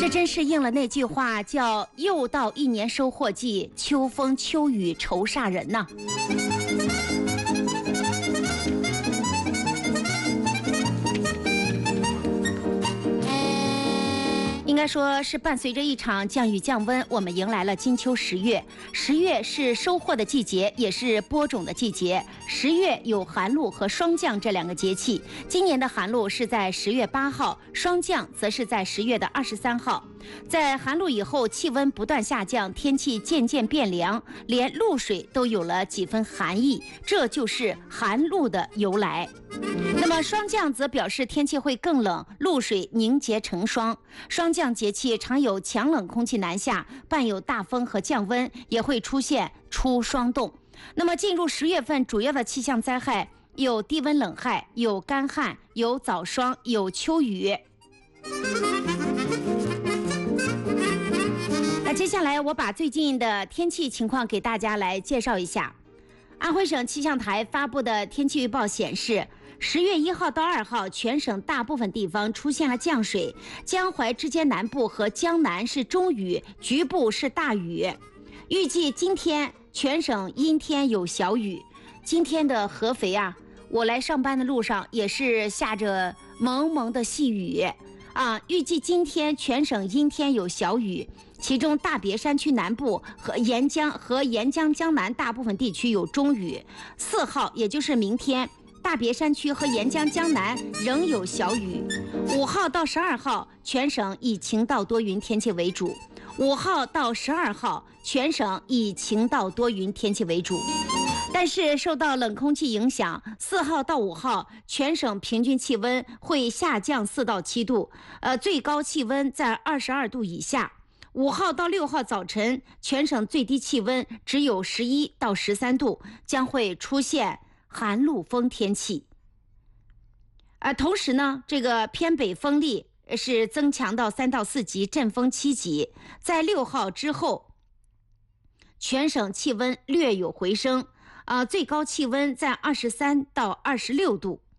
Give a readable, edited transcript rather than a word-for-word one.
这真是应了那句话，叫又到一年收获季，秋风秋雨愁煞人呐。应该说是伴随着一场降雨降温，我们迎来了金秋十月。十月是收获的季节，也是播种的季节。十月有寒露和霜降这两个节气。今年的寒露是在10月8号，霜降则是在10月的23号。在寒露以后，气温不断下降，天气渐渐变凉，连露水都有了几分寒意，这就是寒露的由来。那么霜降则表示天气会更冷，露水凝结成霜。霜降节气常有强冷空气南下，伴有大风和降温，也会出现初霜冻。那么进入10月份，主要的气象灾害有低温冷害，有干旱，有早霜，有秋雨。那接下来我把最近的天气情况给大家来介绍一下。安徽省气象台发布的天气预报显示，10月1号到2号，全省大部分地方出现了降水，江淮之间南部和江南是中雨，局部是大雨。预计今天全省阴天有小雨。今天的合肥啊，我来上班的路上也是下着蒙蒙的细雨啊。预计今天全省阴天有小雨，其中大别山区南部和沿江江南大部分地区有中雨。4号也就是明天，大别山区和沿江江南仍有小雨。5号到12号，全省以晴到多云天气为主。5号到12号，全省以晴到多云天气为主。但是受到冷空气影响，4号到5号，全省平均气温会下降4到7度，最高气温在22度以下。5号到6号早晨，全省最低气温只有11到13度，将会出现寒露风天气。同时呢，这个偏北风力是增强到3到4级，阵风7级。在6号之后，全省气温略有回升，最高气温在23到26度。